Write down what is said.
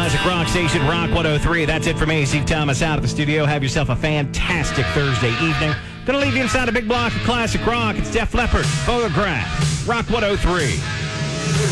classic rock station, Rock 103. That's it for me, Steve Thomas, out of the studio. Have yourself a fantastic Thursday evening. Gonna leave you inside a big block of classic rock. It's Def Leppard, Photograph, Rock 103.